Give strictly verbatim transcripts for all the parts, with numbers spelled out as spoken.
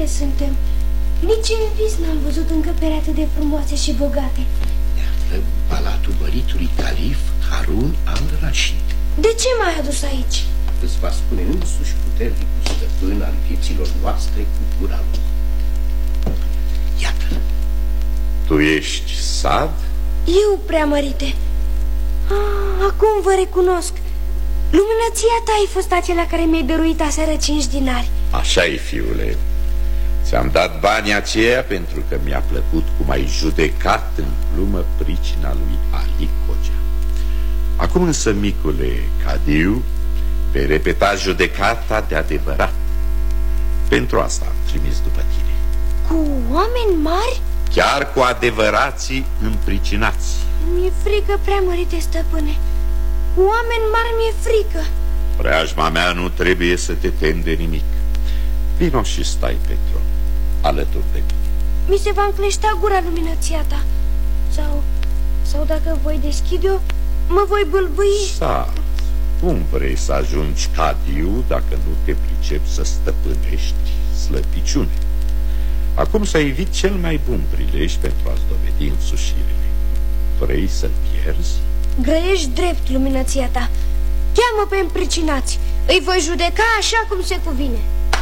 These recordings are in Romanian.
unde suntem. Nici în vis n-am văzut încăpere atât de frumoase și bogate. Ne aflăm în palatul măritului calif Harun al-Rashid. De ce m-ai adus aici? Îți va spune însuși puternicul stăpân al vieților noastre cu gura lui. Iată. Tu ești Sad? Eu, preamărite. Ah, acum vă recunosc. Luminăția ta ai fost acela care mi-ai dăruit aseară cinci dinari. Așa-i, fiule. Ți-am dat banii aceia pentru că mi-a plăcut cum ai judecat în glumă pricina lui Ali Kogea. Acum însă, micule Cadiu, vei repeta judecata de adevărat. Pentru asta am trimis după tine. Cu oameni mari? Chiar cu adevărații împricinați. Mi-e frică, preamărite stăpâne. Cu oameni mari mi-e frică. Preajma mea nu trebuie să te temi de nimic. Vino și stai pe tron, alături de mine. Mi se va încleștea gura, luminăția ta. Sau, sau dacă voi deschide-o, mă voi bâlbâi. Sad, cum vrei să ajungi cadiu dacă nu te pricepi să stăpânești slăbiciune? Acum să evit cel mai bun prilej pentru a-ți dovedi însușirile. Vrei să-l pierzi? Grăiești drept, luminăția ta. Cheamă pe împricinați. Îi voi judeca așa cum se cuvine.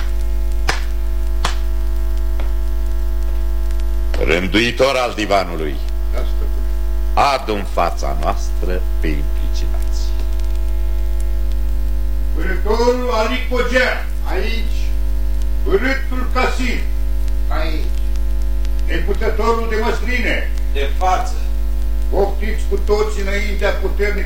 Rânduitor al divanului, adu în fața noastră pe împricinați. Vânătorul Ali Kogea, aici. Vânătul Casim, aici. Neputătorul de măsline, de față. Poftiți cu toți înaintea puternic